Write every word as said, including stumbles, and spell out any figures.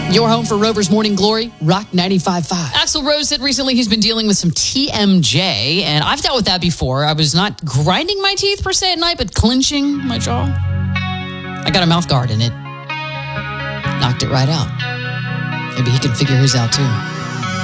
Your home for Rover's Morning Glory, Rock ninety-five point five. Axl Rose said recently he's been dealing with some T M J, and I've dealt with that before. I was not grinding my teeth per se at night, but clenching my jaw. I got a mouth guard and it knocked it right out. Maybe he can figure his out too.